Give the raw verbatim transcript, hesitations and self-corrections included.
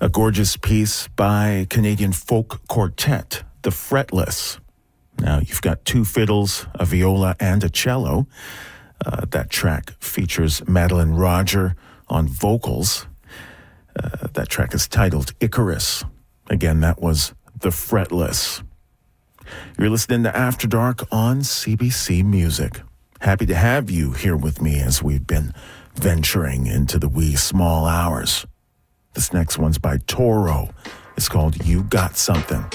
A gorgeous piece by Canadian folk quartet, The Fretless. Now, you've got two fiddles, a viola, and a cello. Uh, that track features Madeline Roger on vocals. Uh, that track is titled Icarus. Again, that was The Fretless. You're listening to After Dark on C B C Music. Happy to have you here with me as we've been venturing into the wee small hours. This next one's by Toro. It's called You Got Something.